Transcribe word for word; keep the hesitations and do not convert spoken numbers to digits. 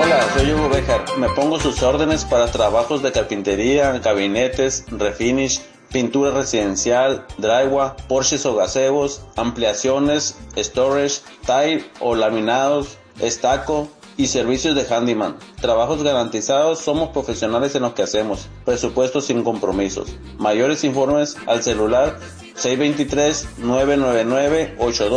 Hola, soy Hugo Bejar. Me pongo sus órdenes para trabajos de carpintería, gabinetes, refinish, pintura residencial, drywall, porches o gazebos, ampliaciones, storage, tile o laminados, estaco y servicios de handyman. Trabajos garantizados, somos profesionales en lo que hacemos. Presupuesto sin compromisos. Mayores informes al celular seis dos tres, nueve nueve nueve, ocho dos